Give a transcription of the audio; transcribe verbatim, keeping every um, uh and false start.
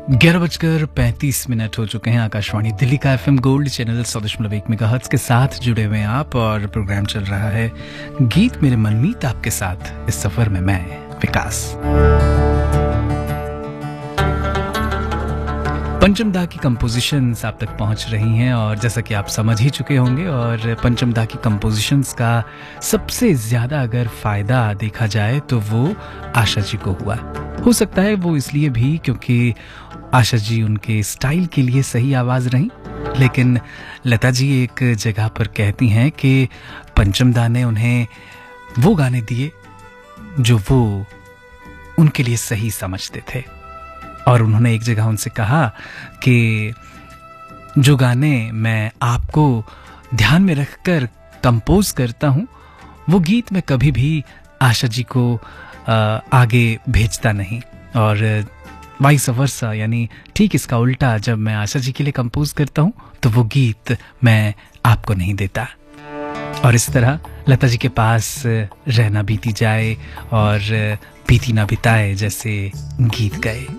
ग्यारह बजकर पैंतीस मिनट हो चुके हैं। आकाशवाणी दिल्ली का एफएम गोल्ड चैनल सौ दशमलव एक मेगाहर्ट्ज के साथ जुड़े हुए हैं आप, और प्रोग्राम चल रहा है गीत मेरे मनमीत आपके साथ। इस सफर में मैं विकास। पंचम दा की कंपोजिशंस आप तक पहुंच रही हैं, और जैसा कि आप समझ ही चुके होंगे, और पंचम दा की कंपोजिशंस का सबसे ज़्यादा अगर फ़ायदा देखा जाए तो वो आशा जी को हुआ। हो सकता है वो इसलिए भी क्योंकि आशा जी उनके स्टाइल के लिए सही आवाज़ रही, लेकिन लता जी एक जगह पर कहती हैं कि पंचम दा ने उन्हें वो गाने दिए जो वो उनके लिए सही समझते थे। और उन्होंने एक जगह उनसे कहा कि जो गाने मैं आपको ध्यान में रखकर कंपोज करता हूँ, वो गीत मैं कभी भी आशा जी को आ, आगे भेजता नहीं, और वाइस वर्सा, यानी ठीक इसका उल्टा, जब मैं आशा जी के लिए कंपोज करता हूँ तो वो गीत मैं आपको नहीं देता। और इस तरह लता जी के पास रहना बीती जाए और बीती ना बिताए जैसे गीत गए।